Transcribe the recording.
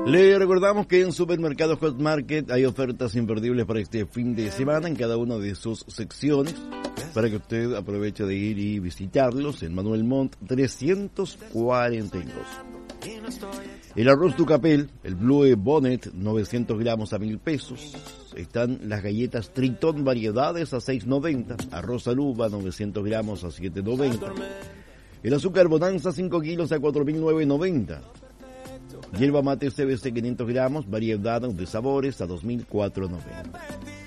Le recordamos que en Supermercados Hot Market hay ofertas imperdibles para este fin de semana en cada una de sus secciones, para que usted aproveche de ir y visitarlos en Manuel Montt 342. El arroz Tucapel, el Blue Bonnet, 900 gramos a 1.000 pesos. Están las galletas Tritón variedades a 6.90. Arroz Aluba, 900 gramos a 7.90. El azúcar Bonanza, 5 kilos a 4.990. Hierba mate CBC 500 gramos, variedad de sabores a 2.490.